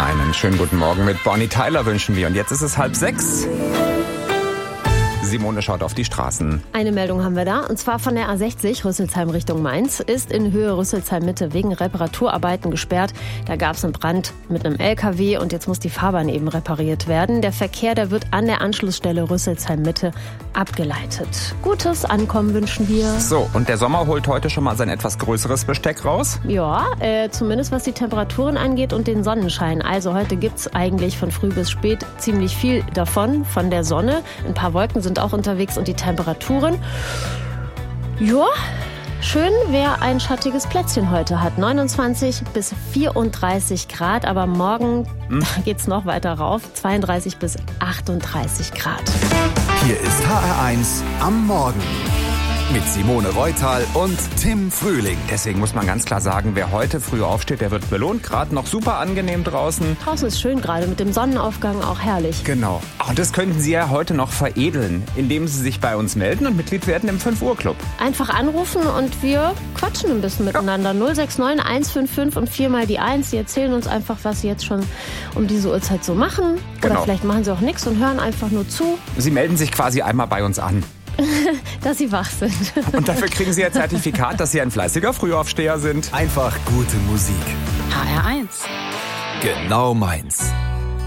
Einen schönen guten Morgen mit Bonnie Tyler wünschen wir. Und jetzt ist es 5:30. Simone schaut auf die Straßen. Eine Meldung haben wir da, und zwar von der A60 Rüsselsheim Richtung Mainz. Ist in Höhe Rüsselsheim Mitte wegen Reparaturarbeiten gesperrt. Da gab es einen Brand mit einem LKW und jetzt muss die Fahrbahn eben repariert werden. Der Verkehr, der wird an der Anschlussstelle Rüsselsheim Mitte abgeleitet. Gutes Ankommen wünschen wir. So, und der Sommer holt heute schon mal sein etwas größeres Besteck raus? Ja, zumindest was die Temperaturen angeht und den Sonnenschein. Also heute gibt's eigentlich von früh bis spät ziemlich viel davon, von der Sonne. Ein paar Wolken sind auch unterwegs und die Temperaturen. Ja, schön, wer ein schattiges Plätzchen heute hat. 29 bis 34 Grad, aber morgen da geht's noch weiter rauf. 32 bis 38 Grad. Hier ist HR1 am Morgen. Mit Simone Reutal und Tim Frühling. Deswegen muss man ganz klar sagen, wer heute früh aufsteht, der wird belohnt. Gerade noch super angenehm draußen. Draußen ist schön gerade, mit dem Sonnenaufgang auch herrlich. Genau. Und das könnten Sie ja heute noch veredeln, indem Sie sich bei uns melden und Mitglied werden im 5 Uhr Club. Einfach anrufen und wir quatschen ein bisschen miteinander. 069 155 und 4 mal die 1. Sie erzählen uns einfach, was Sie jetzt schon um diese Uhrzeit so machen. Genau. Oder vielleicht machen Sie auch nichts und hören einfach nur zu. Sie melden sich quasi einmal bei uns an. Dass Sie wach sind. Und dafür kriegen Sie ein Zertifikat, dass Sie ein fleißiger Frühaufsteher sind. Einfach gute Musik. HR1. Genau meins.